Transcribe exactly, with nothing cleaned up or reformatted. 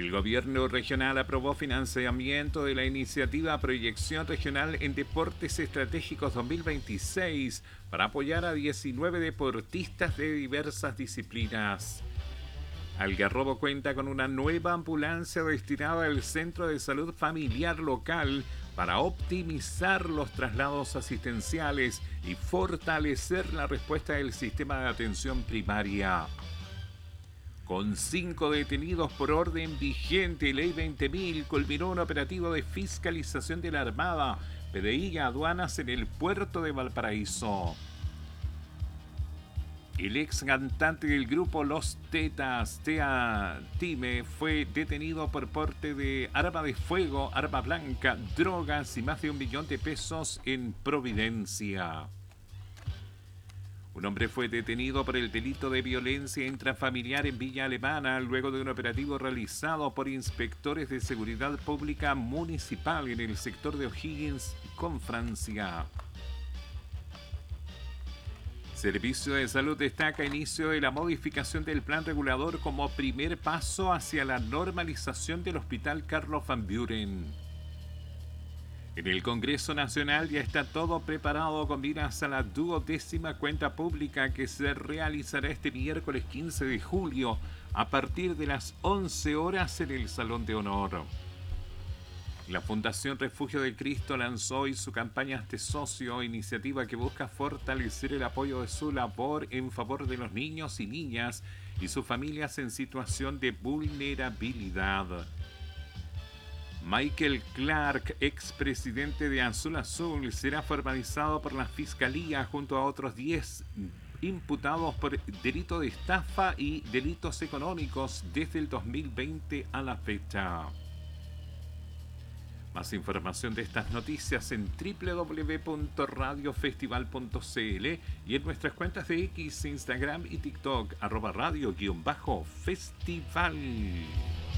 El gobierno regional aprobó financiamiento de la iniciativa Proyección Regional en Deportes Estratégicos dos mil veintiséis para apoyar a diecinueve deportistas de diversas disciplinas. Algarrobo cuenta con una nueva ambulancia destinada al Centro de Salud Familiar local para optimizar los traslados asistenciales y fortalecer la respuesta del sistema de atención primaria. Con cinco detenidos por orden vigente, Ley veinte mil, culminó un operativo de fiscalización de la Armada, P D I y aduanas en el puerto de Valparaíso. El ex cantante del grupo Los Tetas, Tea Time, fue detenido por porte de arma de fuego, arma blanca, drogas y más de un millón de pesos en Providencia. Un hombre fue detenido por el delito de violencia intrafamiliar en Villa Alemana luego de un operativo realizado por inspectores de seguridad pública municipal en el sector de O'Higgins con Francia. Servicio de Salud destaca inicio de la modificación del plan regulador como primer paso hacia la normalización del Hospital Carlos Van Buren. En el Congreso Nacional ya está todo preparado con miras a la duodécima cuenta pública que se realizará este miércoles quince de julio a partir de las once horas en el Salón de Honor. La Fundación Refugio de Cristo lanzó hoy su campaña Hazte Socio, iniciativa que busca fortalecer el apoyo de su labor en favor de los niños y niñas y sus familias en situación de vulnerabilidad. Michael Clark, expresidente de Azul Azul, será formalizado por la Fiscalía junto a otros diez imputados por delito de estafa y delitos económicos desde el dos mil veinte a la fecha. Más información de estas noticias en doble u doble u doble u punto radio festival punto c l y en nuestras cuentas de X, Instagram y TikTok, arroba radio-festival.